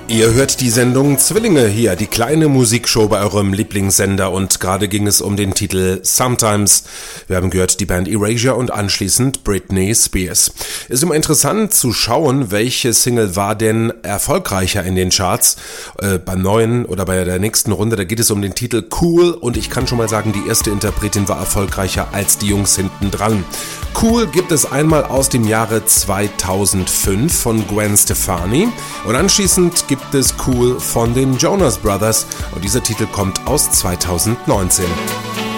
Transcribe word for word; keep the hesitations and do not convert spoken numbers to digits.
Ihr hört die Sendung Zwillinge hier, die kleine Musikshow bei eurem Lieblingssender, und gerade ging es um den Titel Sometimes. Wir haben gehört die Band Erasure und anschließend Britney Spears. Ist immer interessant zu schauen, welche Single war denn erfolgreicher in den Charts. Äh, beim neuen oder bei der nächsten Runde, da geht es um den Titel Cool, und ich kann schon mal sagen, die erste Interpretin war erfolgreicher als die Jungs hinten dran. Cool gibt es einmal aus dem Jahre zweitausendfünf von Gwen Stefani und anschließend gibt es Cool von den Jonas Brothers, und dieser Titel kommt aus zweitausendneunzehn.